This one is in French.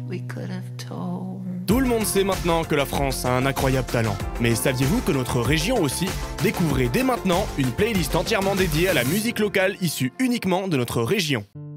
we could have told. Tout le monde sait maintenant que la France a un incroyable talent. Mais saviez-vous que notre région aussi? Découvrez dès maintenant une playlist entièrement dédiée à la musique locale issue uniquement de notre région.